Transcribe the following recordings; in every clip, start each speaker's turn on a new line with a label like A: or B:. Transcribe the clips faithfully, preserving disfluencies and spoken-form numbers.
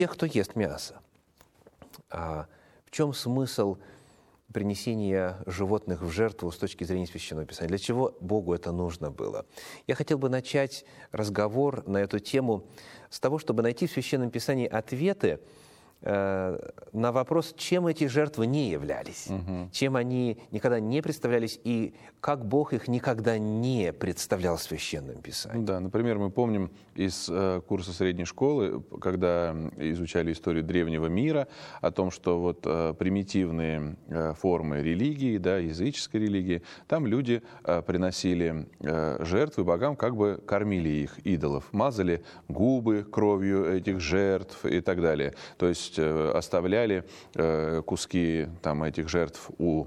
A: тех, кто ест мясо. А в чем смысл принесения животных в жертву с точки зрения Священного Писания? Для чего Богу это нужно было? Я хотел бы начать разговор на эту тему с того, чтобы найти в Священном Писании ответы э, на вопрос, чем эти жертвы не являлись, угу. чем они никогда не представлялись и как Бог их никогда не представлял в Священном Писании.
B: Да, например, мы помним из э, курса средней школы, когда изучали историю древнего мира, о том, что вот э, примитивные э, формы религии, да, языческой религии, там люди э, приносили э, жертвы богам, как бы кормили их, идолов, мазали губы кровью этих жертв и так далее. То есть э, оставляли э, куски там, этих жертв у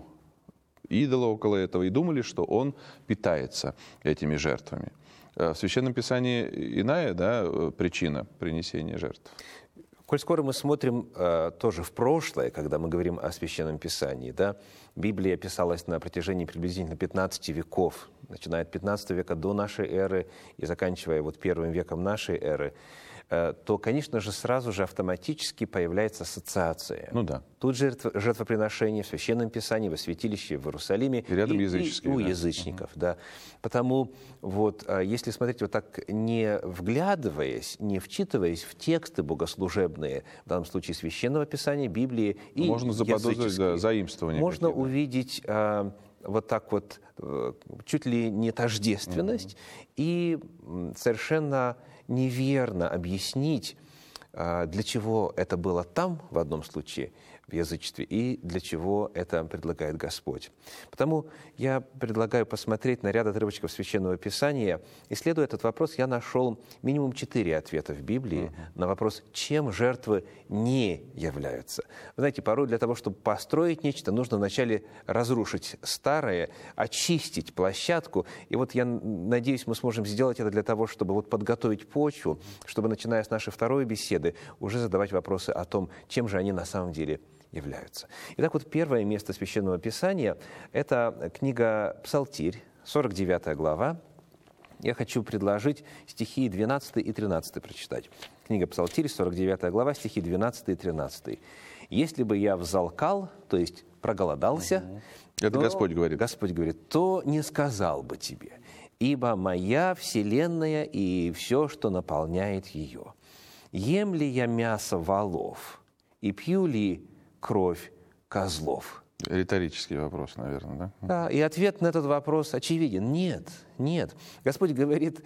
B: идола около этого и думали, что он питается этими жертвами. В Священном Писании иная, да, причина принесения жертв.
A: Коль скоро мы смотрим э, тоже в прошлое, когда мы говорим о Священном Писании, да, Библия писалась на протяжении приблизительно пятнадцати веков, начиная от пятнадцатого века до нашей эры и заканчивая вот первым веком нашей эры, э, то, конечно же, сразу же автоматически появляется ассоциация.
B: Ну да.
A: Тут жертв, жертвоприношение в Священном Писании, во святилище в Иерусалиме.
B: И рядом
A: и,
B: языческие.
A: И у
B: да.
A: язычников,
B: угу.
A: да. Потому вот, если смотреть вот так, не вглядываясь, не вчитываясь в тексты богослужебные, в данном случае Священного Писания, Библии и
B: можно заподозрить да, заимствование.
A: Можно увидеть а, вот так вот чуть ли не тождественность mm-hmm. и совершенно неверно объяснить, а, для чего это было там, в одном случае, в язычестве, и для чего это предлагает Господь. Потому я предлагаю посмотреть на ряд отрывочков Священного Писания. Исследуя этот вопрос, я нашел минимум четыре ответа в Библии uh-huh. на вопрос, чем жертвы не являются. Вы знаете, порой для того, чтобы построить нечто, нужно вначале разрушить старое, очистить площадку. И вот я надеюсь, мы сможем сделать это для того, чтобы вот подготовить почву, чтобы, начиная с нашей второй беседы, уже задавать вопросы о том, чем же они на самом деле являются. Итак, вот первое место Священного Писания – это книга «Псалтирь», сорок девятая глава. Я хочу предложить стихи двенадцатый и тринадцатый прочитать. Книга «Псалтирь», сорок девятая глава, стихи двенадцатый и тринадцатый. «Если бы я взалкал, то есть проголодался, угу.
B: это
A: то,
B: Господь говорит.
A: Господь говорит, то не сказал бы тебе, ибо моя вселенная и все, что наполняет ее. Ем ли я мясо волов и пью ли кровь козлов?»
B: Риторический вопрос, наверное, да?
A: Да, и ответ на этот вопрос очевиден. Нет, нет. Господь говорит,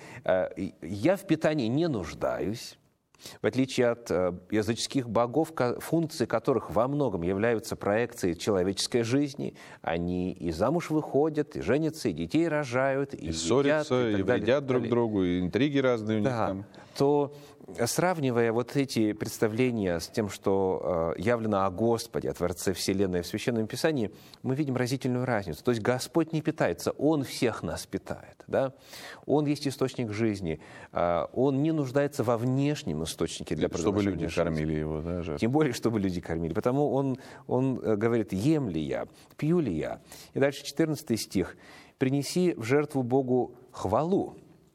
A: я в питании не нуждаюсь, в отличие от языческих богов, функции которых во многом являются проекцией человеческой жизни. Они и замуж выходят, и женятся, и детей рожают, и,
B: и ссорятся,
A: едят, и,
B: и вредят друг другу, и интриги разные у них
A: да,
B: там.
A: То, сравнивая вот эти представления с тем, что э, явлено о Господе, о Творце Вселенной в Священном Писании, мы видим разительную разницу. То есть Господь не питается, Он всех нас питает. Да? Он есть источник жизни. Э, он не нуждается во внешнем источнике для продолжения
B: Чтобы люди
A: жизни.
B: кормили его. Да, жертву.
A: Тем более, чтобы люди кормили. Потому он, он говорит, ем ли я, пью ли я. И дальше четырнадцатый стих. «Принеси в жертву Богу хвалу,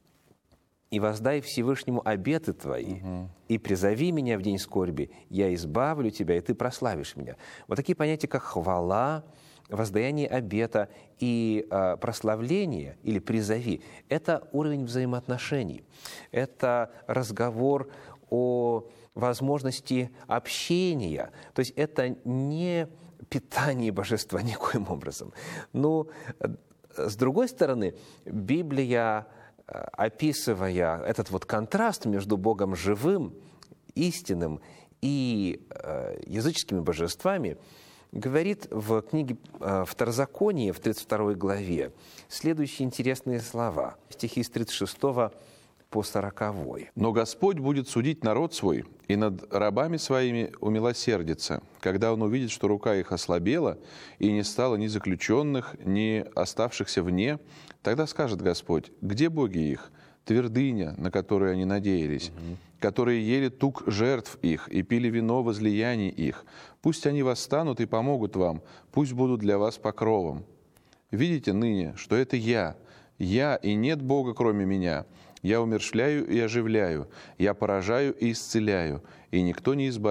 A: и воздай Всевышнему обеты твои, угу. и призови меня в день скорби, я избавлю тебя, и ты прославишь меня». Вот такие понятия, как хвала, воздаяние обета и э, прославление или призови, это уровень взаимоотношений. Это разговор о возможности общения. То есть это не питание божества никоим образом. Но, с другой стороны, Библия, описывая этот вот контраст между Богом живым, истинным и э, языческими божествами, говорит в книге э, Второзаконие, в тридцать второй главе, следующие интересные слова. Стихи с тридцать шестого по сороковой.
B: «Но Господь будет судить народ свой, и над рабами своими умилосердится, когда Он увидит, что рука их ослабела, и не стало ни заключенных, ни оставшихся вне. Тогда скажет Господь, где боги их, твердыня, на которую они надеялись, угу. которые ели тук жертв их и пили вино возлияний их. Пусть они восстанут и помогут вам, пусть будут для вас покровом. Видите ныне, что это я, я и нет Бога, кроме меня. Я умерщвляю и оживляю, я поражаю и исцеляю, и никто не избавит